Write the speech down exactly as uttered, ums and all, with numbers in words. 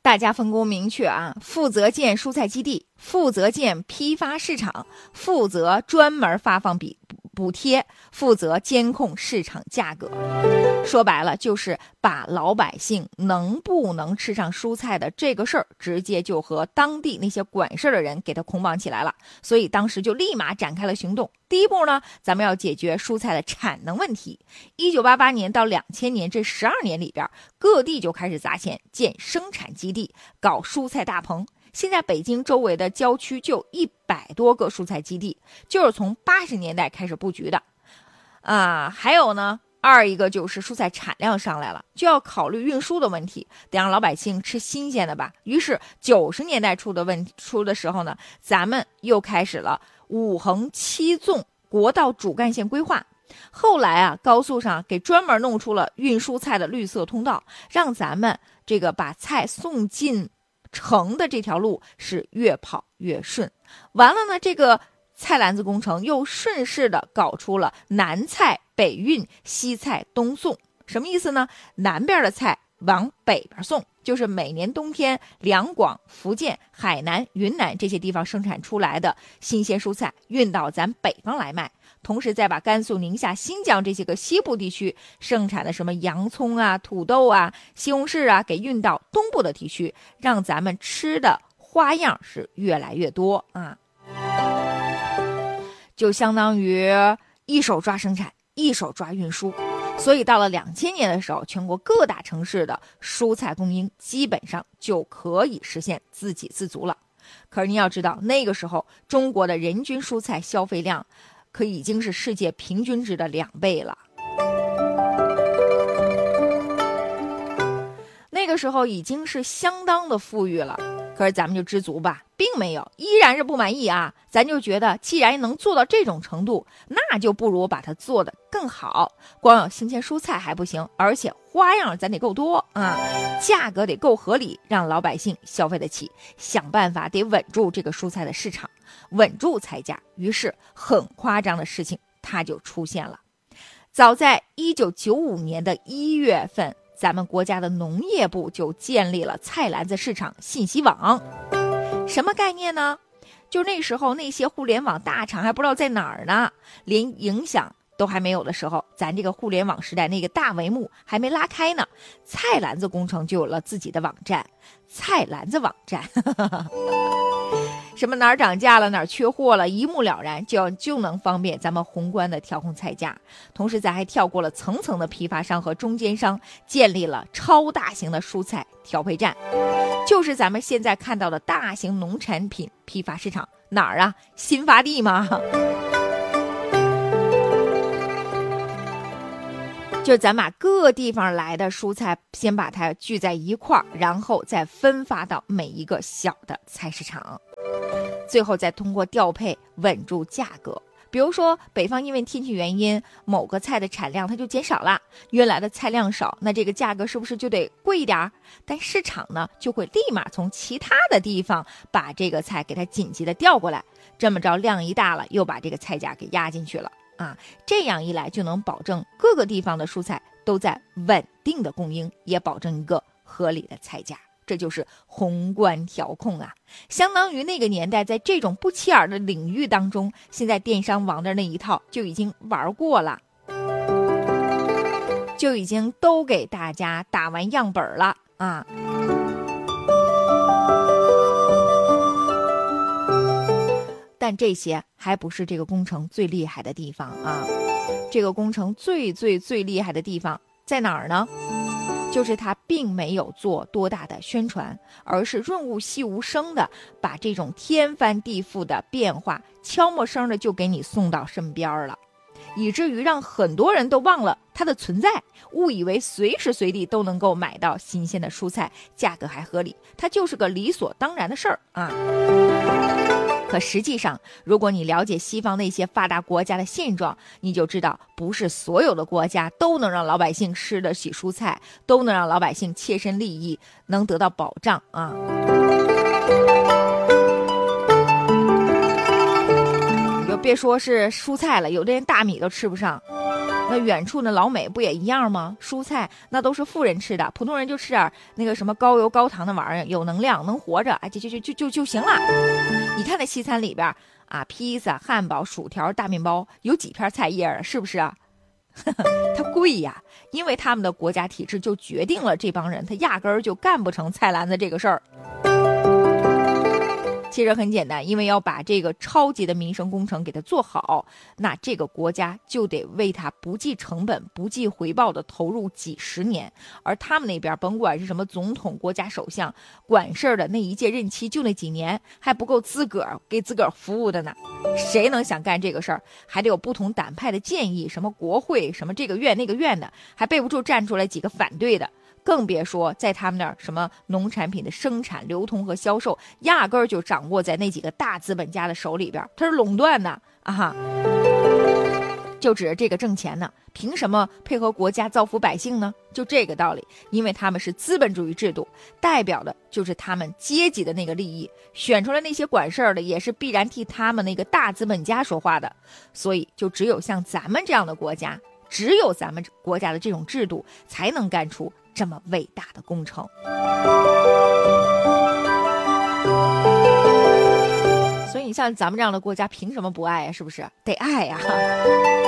大家分工明确啊，负责建蔬菜基地，负责建批发市场，负责专门发放比补贴，负责监控市场价格。说白了就是把老百姓能不能吃上蔬菜的这个事儿，直接就和当地那些管事儿的人给他捆绑起来了。所以当时就立马展开了行动。第一步呢，咱们要解决蔬菜的产能问题。一九八八年到两千年这十二年里边，各地就开始砸钱建生产基地，搞蔬菜大棚。现在北京周围的郊区就有一百多个蔬菜基地，就是从八十年代开始布局的。啊，还有呢，二一个就是蔬菜产量上来了，就要考虑运输的问题，得让老百姓吃新鲜的吧。于是九十年代初的问出的时候呢，咱们又开始了五横七纵国道主干线规划。后来啊，高速上给专门弄出了运输菜的绿色通道，让咱们这个把菜送进城的这条路是越跑越顺。完了呢，这个菜篮子工程又顺势的搞出了南菜北运，西菜东送。什么意思呢？南边的菜往北边送，就是每年冬天两广、福建、海南、云南这些地方生产出来的新鲜蔬菜运到咱北方来卖，同时再把甘肃、宁夏、新疆这些个西部地区生产的什么洋葱啊、土豆啊、西红柿啊给运到东部的地区，让咱们吃的花样是越来越多啊。就相当于一手抓生产，一手抓运输。所以到了两千年的时候，全国各大城市的蔬菜供应基本上就可以实现自给自足了。可是你要知道，那个时候中国的人均蔬菜消费量可已经是世界平均值的两倍了。那个时候已经是相当的富裕了。可是咱们就知足吧，并没有，依然是不满意啊。咱就觉得既然能做到这种程度，那就不如把它做得更好。光有新鲜蔬菜还不行，而且花样咱得够多啊，价格得够合理，让老百姓消费得起。想办法得稳住这个蔬菜的市场，稳住菜价。于是很夸张的事情它就出现了。早在一九九五年的一月份，咱们国家的农业部就建立了菜篮子市场信息网。什么概念呢？就那时候那些互联网大厂还不知道在哪儿呢，连影响都还没有的时候，咱这个互联网时代那个大帷幕还没拉开呢，菜篮子工程就有了自己的网站，菜篮子网站什么哪儿涨价了，哪儿缺货了，一目了然，就就能方便咱们宏观的调控菜价。同时咱还跳过了层层的批发商和中间商，建立了超大型的蔬菜调配站，就是咱们现在看到的大型农产品批发市场。哪儿啊？新发地吗？就咱把各地方来的蔬菜先把它聚在一块儿，然后再分发到每一个小的菜市场，最后再通过调配稳住价格。比如说北方因为天气原因，某个菜的产量它就减少了，原来的菜量少，那这个价格是不是就得贵一点？但市场呢就会立马从其他的地方把这个菜给它紧急的调过来，这么着量一大了，又把这个菜价给压进去了啊，这样一来就能保证各个地方的蔬菜都在稳定的供应，也保证一个合理的菜价。这就是宏观调控啊，相当于那个年代在这种不起眼的领域当中，现在电商网的那一套就已经玩过了，就已经都给大家打完样本了啊。但这些还不是这个工程最厉害的地方啊，这个工程最最最厉害的地方在哪儿呢？就是他并没有做多大的宣传，而是润物细无声的把这种天翻地覆的变化悄没声的就给你送到身边了，以至于让很多人都忘了它的存在，误以为随时随地都能够买到新鲜的蔬菜，价格还合理，它就是个理所当然的事儿啊。可实际上，如果你了解西方那些发达国家的现状，你就知道不是所有的国家都能让老百姓吃得起蔬菜，都能让老百姓切身利益能得到保障啊。你就别说是蔬菜了，有的人大米都吃不上。 那远处的老美不也一样吗？蔬菜那都是富人吃的，普通人就吃点那个什么高油高糖的玩意儿，有能量能活着，哎，就就就就就就行了。你看那西餐里边啊，披萨、汉堡、薯条、大面包，有几片菜叶啊？是不是啊？它贵呀，因为他们的国家体制就决定了这帮人他压根儿就干不成菜篮子这个事儿。其实很简单，因为要把这个超级的民生工程给它做好，那这个国家就得为它不计成本不计回报的投入几十年，而他们那边甭管是什么总统国家首相管事儿的那一届任期就那几年，还不够自个儿给自个儿服务的呢。谁能想干这个事儿，还得有不同党派的建议，什么国会什么这个院那个院的，还背不住站出来几个反对的，更别说在他们那儿什么农产品的生产、流通和销售，压根儿就掌握在那几个大资本家的手里边，它是垄断的啊哈！就指着这个挣钱呢，凭什么配合国家造福百姓呢？就这个道理，因为他们是资本主义制度，代表的就是他们阶级的那个利益，选出来那些管事儿的也是必然替他们那个大资本家说话的，所以就只有像咱们这样的国家，只有咱们国家的这种制度，才能干出这么伟大的工程。所以你像咱们这样的国家，凭什么不爱呀？是不是得爱呀？